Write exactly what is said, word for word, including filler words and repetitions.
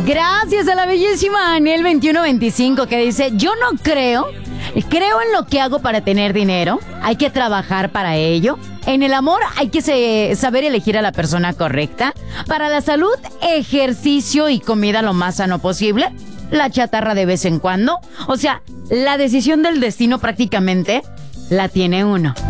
Gracias a la bellísima Aniel veintiuno veinticinco que dice, yo no creo, creo en lo que hago para tener dinero, hay que trabajar para ello. En el amor hay que se, saber elegir a la persona correcta. Para la salud, ejercicio y comida lo más sano posible. La chatarra de vez en cuando. O sea, la decisión del destino prácticamente la tiene uno.